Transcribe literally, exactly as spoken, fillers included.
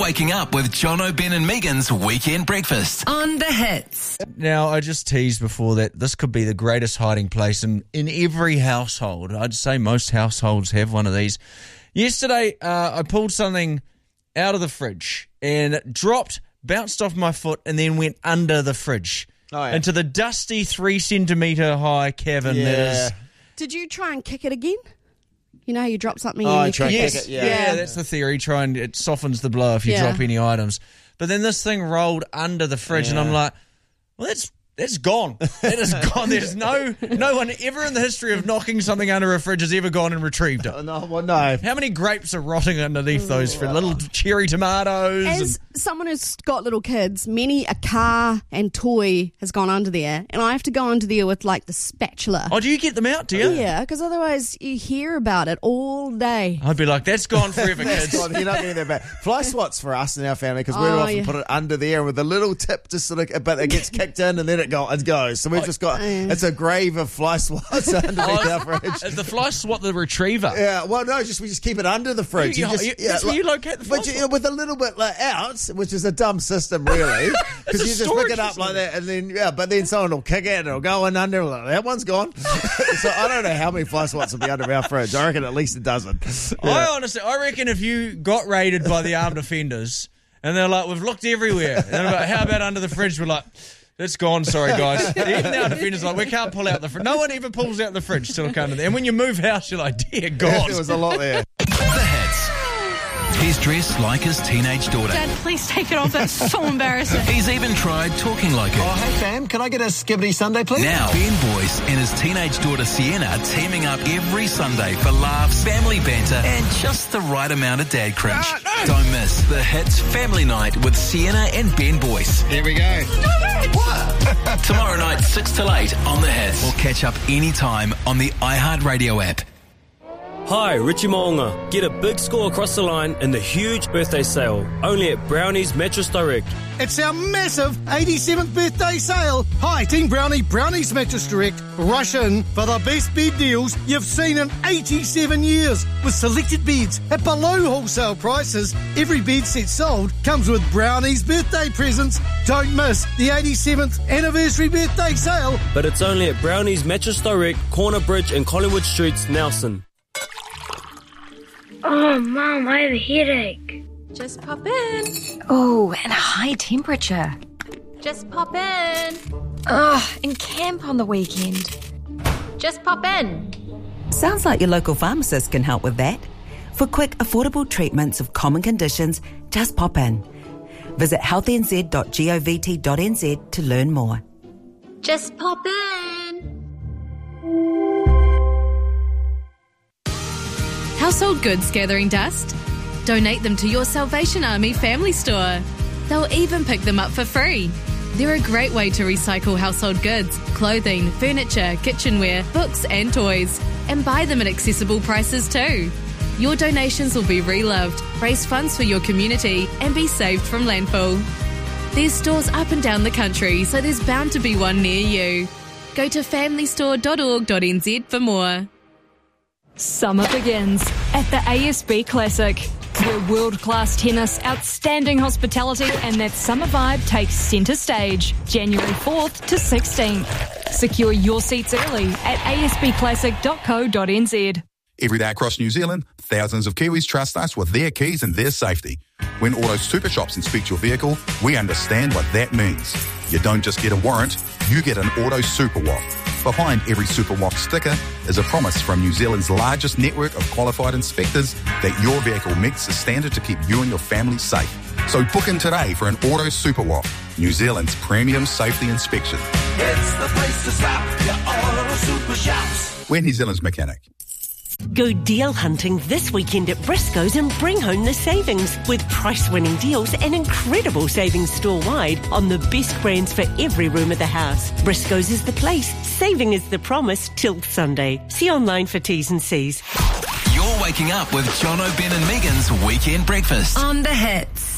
waking up with Jono, Ben and Megan's Weekend Breakfast on The Hits. Now, I just teased before that this could be the greatest hiding place in, in every household. I'd say most households have one of these. Yesterday, uh, I pulled something out of the fridge and dropped, bounced off my foot, and then went under the fridge Oh, yeah. into the dusty three centimetre high cavern Yeah. that is. Did you try and kick it again? You know how you drop something Oh, and I you tried kick to it? kick it, yeah. Yeah, that's the theory. Try and it softens the blow if you Yeah. drop any items. But then this thing rolled under the fridge, and I'm like, well, that's that's gone. That is gone. There's no no one ever in the history of knocking something under a fridge has ever gone and retrieved it. Oh, no, well, no. How many grapes are rotting underneath those fr- little cherry tomatoes? As someone who's got little kids, many a car and toy has gone under there, and I have to go under there with like the spatula. Oh, do you get them out, do you? Yeah, because otherwise you hear about it all day. I'd be like, that's gone forever, kids. God, you're not getting that bad. Fly swats for us in our family because we'd Oh, often yeah. put it under there with a little tip just sort of, but it gets kicked in and then it, go, it goes. So we've just got, it's a grave of fly swats underneath our fridge. Is the fly swat the retriever? Yeah, well, no, just we just keep it under the fridge. You- You just- you- yeah, that's where you locate the fly but you, swat. with a little bit like out, which is a dumb system, really, because a you just storage pick it up system. like that, and then yeah, but then someone will kick it and it'll go in under. Like, that one's gone. So I don't know how many fly swats will be under our fridge. I reckon at least a dozen. I honestly, I reckon if you got raided by the armed offenders and they're like, we've looked everywhere, and they're like, how about under the fridge? We're like, it's gone, sorry guys. Even the armed offenders are like, we can't pull out the fridge. No one ever pulls out the fridge till it comes to there. And when you move house, you're like, dear God. There was a lot there. The Hits. He's dressed like his teenage daughter. Dad, please take it off. That's so embarrassing. He's even tried talking like her. Oh, hey, fam, can I get a skibbity Sunday, please? Now, Ben Boyce and his teenage daughter Sienna are teaming up every Sunday for laughs, family banter, and just the right amount of dad cringe. Don't miss The Hits Family Night with Sienna and Ben Boyce. Here we go. Tomorrow night, six till eight on The Hits. Or catch up anytime on the iHeartRadio app. Hi, Richie Mo'unga. Get a big score across the line in the huge birthday sale, only at Brownie's Mattress Direct. It's our massive eighty-seventh birthday sale. Hi, Team Brownie, Brownie's Mattress Direct. Rush in for the best bed deals you've seen in eighty-seven years. With selected beds at below wholesale prices, every bed set sold comes with Brownie's birthday presents. Don't miss the eighty-seventh anniversary birthday sale. But it's only at Brownie's Mattress Direct, Corner Bridge and Collingwood Streets, Nelson. Oh, Mum, I have a headache. Just pop in. Oh, and a high temperature. Just pop in. Oh, and camp on the weekend. Just pop in. Sounds like your local pharmacist can help with that. For quick, affordable treatments of common conditions, just pop in. Visit health n z dot govt dot n z to learn more. Just pop in. Household goods gathering dust? Donate them to your Salvation Army family store. They'll even pick them up for free. They're a great way to recycle household goods, clothing, furniture, kitchenware, books and toys, and buy them at accessible prices too. Your donations will be reloved, raise funds for your community, and be saved from landfill. There's stores up and down the country, so there's bound to be one near you. Go to family store dot org dot n z for more. Summer begins at the A S B Classic, where world-class tennis, outstanding hospitality and that summer vibe takes centre stage, January fourth to sixteenth. Secure your seats early at a s b classic dot co dot n z. Every day across New Zealand, thousands of Kiwis trust us with their keys and their safety. When Auto Super Shops inspect your vehicle, we understand what that means. You don't just get a warrant, you get an Auto Super Walk. Behind every Super Walk sticker is a promise from New Zealand's largest network of qualified inspectors that your vehicle meets the standard to keep you and your family safe. So book in today for an Auto Super Walk, New Zealand's premium safety inspection. It's the place to stop, your Auto Super Shops. We're New Zealand's mechanic. Go deal hunting this weekend at Briscoe's and bring home the savings with price-winning deals and incredible savings store-wide on the best brands for every room of the house. Briscoe's is the place. Saving is the promise till Sunday. See online for T's and C's. You're waking up with Jono, Ben and Megan's Weekend Breakfast On The Hits.